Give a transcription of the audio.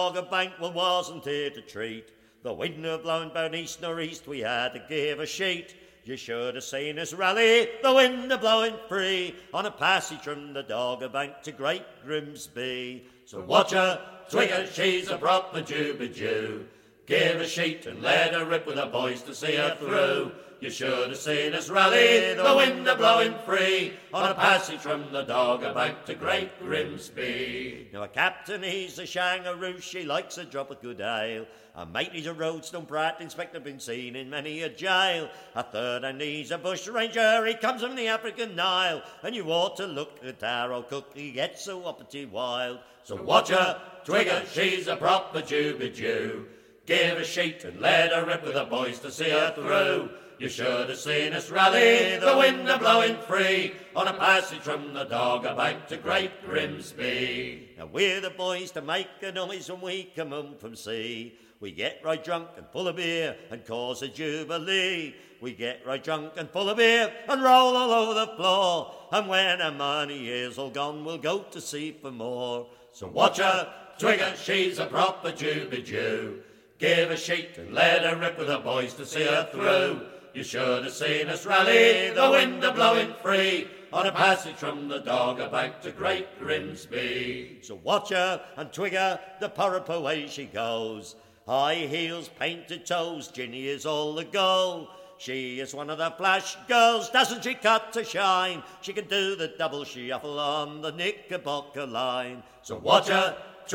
Dogger Bank wasn't here to treat. The wind had blown both east nor east, we had to give a sheet. You should have seen us rally, the wind a blowing free, on a passage from the Dogger Bank to Great Grimsby. So watch her, twig her, she's a proper Jew-be-Jew. Give a sheet and let her rip with the boys to see her through. You should have seen us rally, the wind a blowing free, on a passage from the Dogger Bank to Great Grimsby. Now a captain, he's a shangaroo, she likes a drop of good ale. A mate, he's a Roadstone brat, inspector been seen in many a jail. A third, and he's a bush ranger, he comes from the African Nile. And you ought to look at our old cook, he gets so uppity wild. So watch her, twig her, she's a proper Jew-be-Jew. Give a sheet and let her rip with the boys to see her through. You should have seen us rally, the wind a blowing free, on a passage from the Dogger Bank to Great Grimsby. Now we're the boys to make a noise when we come home from sea. We get right drunk and full of beer and cause a jubilee. We get right drunk and full of beer and roll all over the floor. And when our money is all gone, we'll go to sea for more. So watch her, twig her, she's a proper Jew-be-Jew. Give a sheet and let her rip with the boys to see her through. You should have seen us rally, the wind a blowing free, on a passage from the Dogger Bank to Great Grimsby. So watch her and twig her, the purrup away she goes. High heels, painted toes, Ginny is all the go. She is one of the flash girls, doesn't she cut to shine? She can do the double shuffle on the Knickerbocker line. So watch her,